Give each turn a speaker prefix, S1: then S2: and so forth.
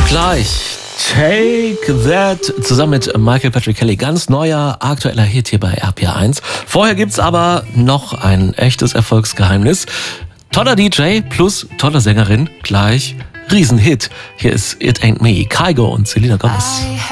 S1: Gleich Take That zusammen mit Michael Patrick Kelly. Ganz neuer, aktueller Hit hier bei RPR1. Vorher gibt's aber noch ein echtes Erfolgsgeheimnis. Toller DJ plus tolle Sängerin. Gleich Riesenhit. Hier ist It Ain't Me, Kygo und Selena Gomez.